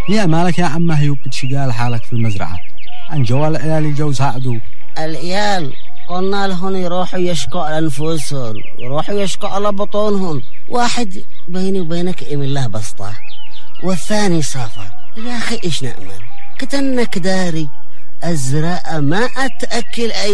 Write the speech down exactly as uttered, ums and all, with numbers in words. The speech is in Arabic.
يا مالك يا عمه هيو بتشقال حالك في المزرعة عن جوال العيال جوز عقدو. العيال قلنا لهم يروحوا يشكوا على أنفسهم، يروحوا يشكوا على بطونهم. واحد بيني وبينك إيم الله بسطة والثاني سافر. يا أخي إيش نأمل؟ كتنك داري الزراعة ما أتأكل أي